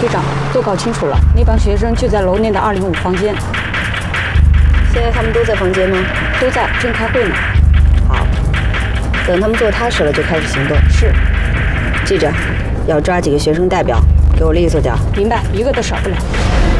局长，都搞清楚了，那帮学生就在楼内的205房间。 现在他们都在房间吗？ 都在，正开会呢。 好，等他们做踏实了就开始行动。 是。 记着，要抓几个学生代表，给我立个作脚。 明白，一个都少不了。